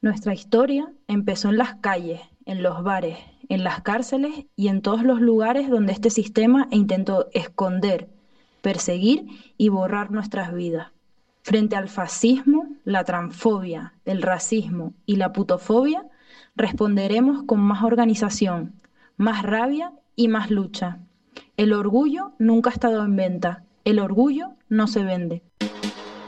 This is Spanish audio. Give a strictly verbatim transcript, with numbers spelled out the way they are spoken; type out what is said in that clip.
Nuestra historia empezó en las calles, en los bares, en las cárceles y en todos los lugares donde este sistema intentó esconder, perseguir y borrar nuestras vidas. Frente al fascismo, la transfobia, el racismo y la putofobia, responderemos con más organización, más rabia y más lucha. El orgullo nunca ha estado en venta, el orgullo no se vende.